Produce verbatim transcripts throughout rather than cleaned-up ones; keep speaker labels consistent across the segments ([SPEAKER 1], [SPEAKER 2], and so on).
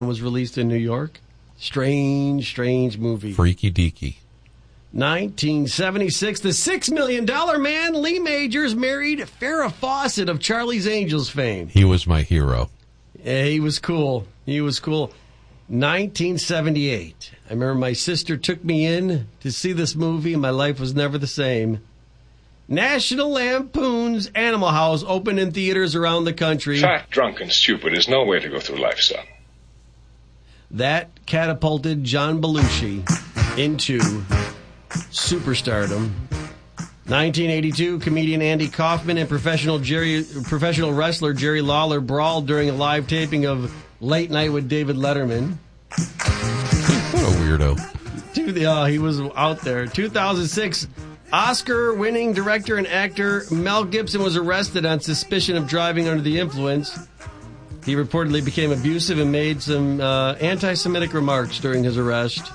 [SPEAKER 1] was released in New York. Strange, strange movie.
[SPEAKER 2] Freaky deaky.
[SPEAKER 1] nineteen seventy-six, The Six Million Dollar Man, Lee Majors married Farrah Fawcett of Charlie's Angels fame.
[SPEAKER 2] He was my hero.
[SPEAKER 1] Yeah, he was cool. He was cool. nineteen seventy-eight. I remember my sister took me in to see this movie, and my life was never the same. National Lampoon's Animal House opened in theaters around the country.
[SPEAKER 3] Fat, drunk, and stupid is no way to go through life, son.
[SPEAKER 1] That catapulted John Belushi into superstardom. nineteen eighty-two, comedian Andy Kaufman and professional Jerry, professional wrestler Jerry Lawler brawled during a live taping of Late Night with David Letterman.
[SPEAKER 2] What a weirdo.
[SPEAKER 1] Dude, oh, he was out there. two thousand six, Oscar-winning director and actor Mel Gibson was arrested on suspicion of driving under the influence. He reportedly became abusive and made some uh, anti-Semitic remarks during his arrest.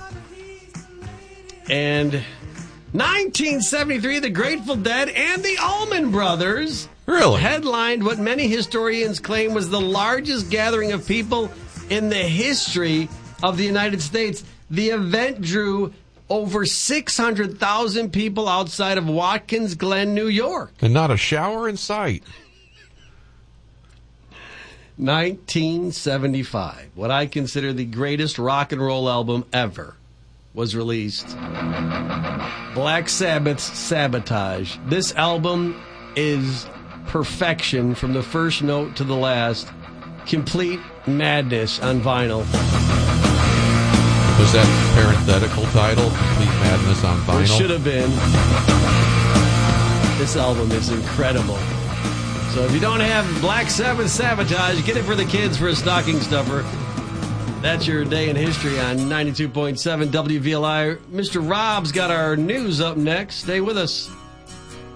[SPEAKER 1] And nineteen seventy-three, the Grateful Dead and the Allman Brothers
[SPEAKER 2] really
[SPEAKER 1] headlined what many historians claim was the largest gathering of people in the history of the United States. The event drew over six hundred thousand people outside of Watkins Glen, New York.
[SPEAKER 2] And not a shower in sight.
[SPEAKER 1] nineteen seventy-five, what I consider the greatest rock and roll album ever, was released. Black Sabbath's Sabotage. This album is perfection from the first note to the last. Complete madness on vinyl.
[SPEAKER 2] Was that parenthetical title, Complete Madness on Vinyl?
[SPEAKER 1] It should have been. This album is incredible. So if you don't have Black Sabbath Sabotage, get it for the kids for a stocking stuffer. That's your day in history on ninety-two point seven W V L I. Mister Rob's got our news up next. Stay with us.